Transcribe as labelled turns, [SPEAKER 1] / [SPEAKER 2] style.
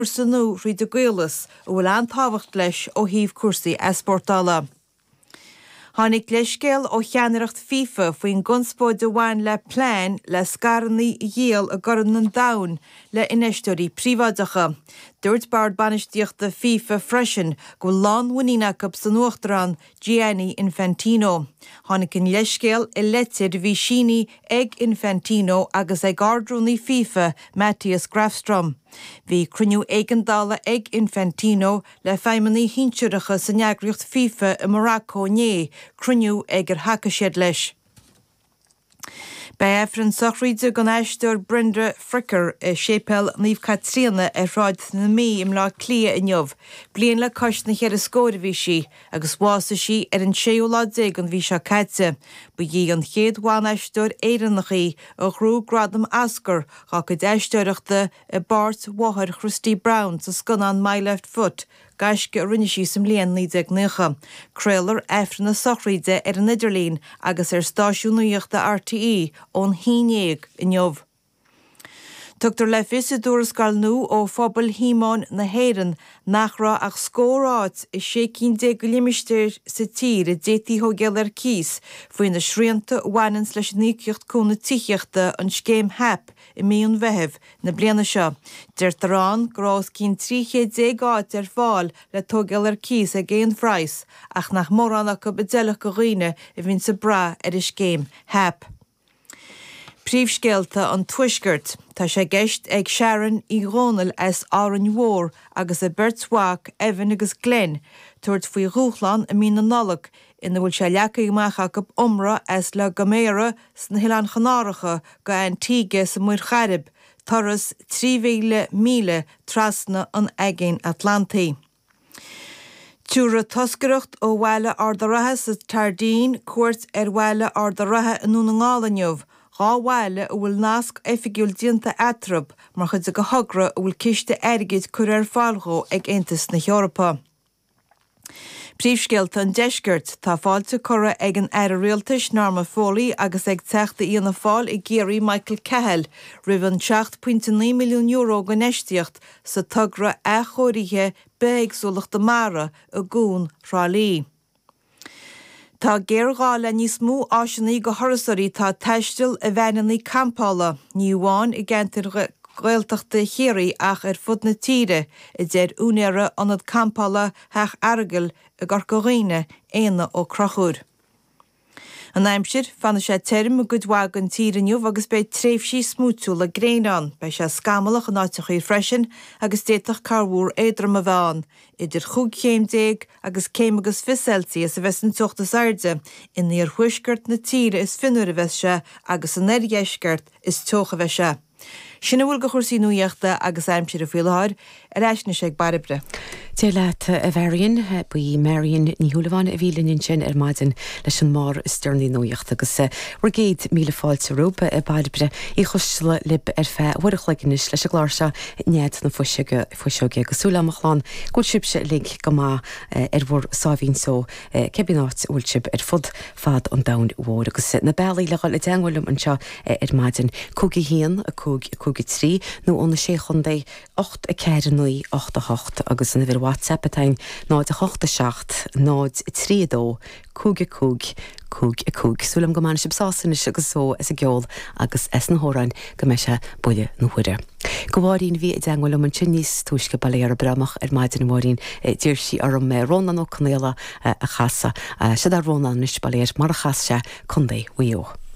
[SPEAKER 1] sanú rí de gwelas ó bhfuil an táhacht leis ó híomh cuasaí esportála. Tháinig leiscéal ó cheannaireacht FIFA faoin gunspóid de bhain le pláin le scarnaí dhéal a gcuireann an domhan le inisteirí príobháideacha. Dúirt bard banistíochta FIFA freisin go lán bhaína go san nuachtarán Gianni Infantino. Tháinig an leiscéal I leitiid bhí síní ag Infantino agus ag ardrúnaí FIFA Matthias Grafstrom. Bhí cruniú éigeandála ag Infantino le feidhmeannaí hínseiricha sa neagraíocht FIFA I Morocco né, cruniú ag thaca siad leis. Bei Efran Sochríide gan éisteoir Brenda Fricker sépel níomh Catriona ráid na mí im lá clia inniuh. Bliain le cos na chéad scóir bhí si, agus bhása si an 16 an bhí se caite. Bu dhí an chéad bháin éisteoir éireannachaí a chrú gradam ascar gá go d'éisteireachta I Bart Wahar Christy Brown sa scanán My Left Foot. Gaisce rinne sí sem líon 19. Crealar Efran na Sochríide an Idirlín agus stáisiúnaíochta RTE ón hínéag inniuh. Tugtar le fisadúras gal nó ó phobal hímán na héireann nach rá ach scóráid I 16 go limistéir sa tír I détí ho geall cís faoin na srianta bhainans leis níciocht cúna tíochta an scéim hap I míon bheitheh na bliana seo. Deir tarrán grás cín 3 áit fáil le tógeall cís a géan phrais ach nach móránach go bedealach go riine I bhín sa bra I scéim hap. Príomhscéalta an tuisgurt, tá sé gceist ag Sharon I Ghónal as áran mhór agus a Bertswach, Evan agus Glenn, tuairt faoi rúchlan a mína nollag ina bhfuil sé leacha imeacha go omra as le gaméara san Hileán Chanáracha go Antigua sa Muir Charib, toras 3,000 trasna an agéin Atlantaí. Túra toscareacht ó bhile ardarathe sa Tardín cuairt bhile ardarathe in núna ngálainniuh. Gá bhile a bhfuil nasc oifigiúil dionta atrab mar chud a go hogra a bhfuil ciste airgid chuir fáilgó ag Aontas na Eorpa. Príomhscéalta an deisgurt tá fáilte cura ag an air rialtais Norma Foley agus ag teachta íana fáil I géirí Michael Cahill rih an 7.9 milliún euro go neisteocht sa tugra a chóirithe beagsúlacht mara a gún rálí. Tá géirgá le níos mú áisinaí go thorasóirí tá teistil a bheinaí campála, ní bháin I gceantar Gaeltachta chéirí ach fud na tíre I déir únéire anad campála theach airgeal a garcóghine éana ó crachúr. An aimsir fanna sé term a gudhhaag an tírinniuh agus beidh tréimhsí smútú le gréinán, bei sé scamalach an áiteach freisin agus déitach carhúr éadram a bheán, idir 5 agus 5 Celsius a bheits an tuachtas airde, in níor thuisgurt na tíre is finúir a bheith se agus an neirgheisgurt is tuach a bheith se. Sinna bhfuil go chuirsaí nuíochta agus aimsir a bhuiilthir eisna sé baribre.
[SPEAKER 2] Té leat a bharion buí Marion ní thuúlaháin a bhílinn sin maidin leis an mór stearnaí nuíocht agus rugéad míle fáilte rúpa a baribre I chusla lib fé bhuiirechleganis leis a gláirse nead na fuiseoge agus súlamachláán gúil sibse link go má bhór sáhín só cebináit bhúil sib fud fad an dain mhór agus na bailí le gáil I deanghfuilm anseo maidin cúgi hían a cúgi trí nó óna sé chundé 8 a 4 8 agus na bhir WhatsApp atain náid a 8 náid 3 cúg súlam go mána sib sásanis agus só is a geol agus es na hórain go me se buile nó huire. Go bhhaín bhí deanghfuil an sin níos túisce baléar bramach maidin bhhaín dúirsí ar an rónan ó canéla a chasa se ar rónan níos baléir mar a chas se chundé bhuió.